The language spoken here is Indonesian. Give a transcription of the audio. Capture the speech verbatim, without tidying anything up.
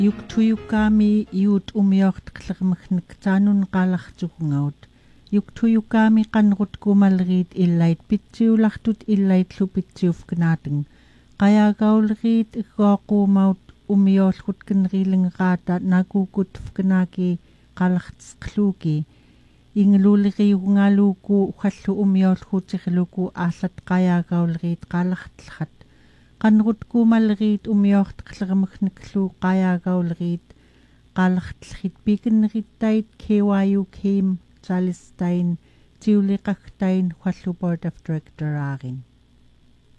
Yuktuyukami iut umiortqlermagnik taanun qalartukungaut. Yuktuyukami qanrut kumalriit illait pitsiulartut illait lupitsiufgnaating. Qayagaulriit iggoquumaut umiorlutkenriilingaata nakukutfgnaaki qalartsqluuki. Ingeluuliriugngaluuku uhallu umiorlhuutirluku aallat qayagaulriit qalartlhat. Qanrut kumalriit umiortqlermagniklu qayagaulriit qalartlhit pikenrittait K Y U Kim Charlestain tiuliqagtain hallu board of director aarin.